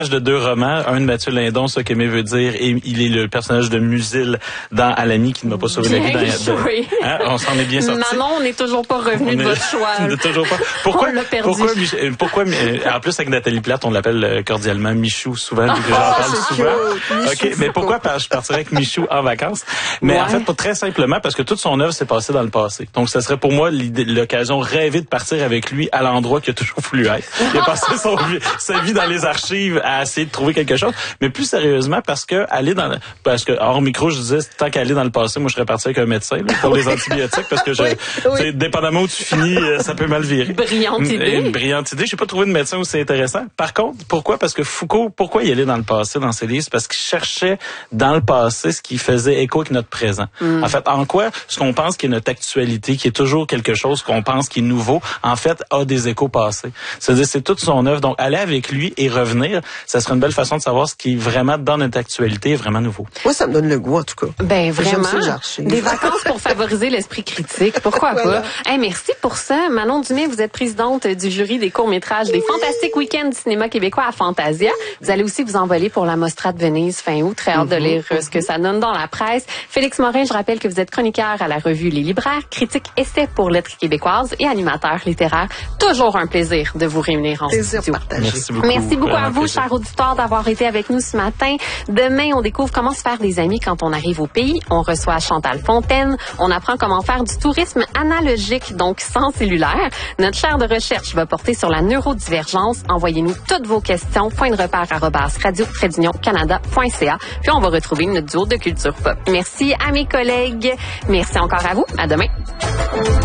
de 2 romans, un de Mathieu Lindon, ça qu'Aimé veut dire, et il est le personnage de Musil dans À l'ami qui ne m'a pas sauvé la vie. Hein? On s'en est bien sorti. Manon, on n'est toujours pas revenu de votre choix. On n'est toujours pas. Pourquoi, on l'a perdu. Pourquoi, en plus avec Nathalie Plate, on l'appelle cordialement Michou souvent, vu que j'en parle souvent. Michou, OK, mais pourquoi je partirais avec Michou en vacances? Mais en fait, pas très simplement, parce que toute son œuvre s'est passée dans le passé. Donc, ça serait pour moi l'occasion rêvée de partir avec lui à l'endroit qu'il a toujours voulu être. Il a passé sa vie dans les archives à essayer de trouver quelque chose. Mais plus sérieusement, parce que hors micro, je disais, tant qu'aller dans le passé, moi, je serais parti avec un médecin, là, pour les antibiotiques, parce que dépendamment où tu finis, ça peut mal virer. Brillante idée. Une brillante idée. J'ai pas trouvé de médecin aussi intéressant. Par contre, pourquoi? Parce que Foucault, pourquoi il allait dans le passé dans ses livres? Parce qu'il cherchait dans le passé ce qui faisait écho avec notre présent. En fait, en quoi ce qu'on pense qui est notre actualité, qui est toujours quelque chose qu'on pense qui est nouveau, en fait, a des échos passés. C'est-à-dire, c'est toute son œuvre. Donc, aller avec lui et revenir, ça serait une belle façon de savoir ce qui est vraiment dans notre actualité est vraiment nouveau. Moi, ça me donne le goût, en tout cas. Ben, vraiment. Des vacances pour favoriser l'esprit critique. Pourquoi pas? Hey, merci pour ça. Manon Dumais, vous êtes présidente du jury des courts-métrages des Fantastiques Week-ends du cinéma québécois à Fantasia. Vous allez aussi vous envoler pour la Mostra de Venise fin août. Très hâte de lire ce que ça donne dans la presse. Félix Morin, je rappelle que vous êtes chroniqueur à la revue Les Libraires, critique essai pour Lettres québécoises et animateur littéraire. Toujours un plaisir de vous réunir en studio. Merci beaucoup à vous, chers auditeurs, d'avoir été avec nous ce matin. Demain, on découvre comment se faire des amis quand on arrive au pays. On reçoit Chantal Fontaine. On apprend comment faire du tourisme analogique, donc sans cellulaire. Notre chaire de recherche va porter sur la neurodivergence. Envoyez-nous toutes vos questions. Point de repère @radio-canada.ca. Puis on va retrouver notre duo de culture pop. Merci à mes collègues. Merci encore à vous. À demain.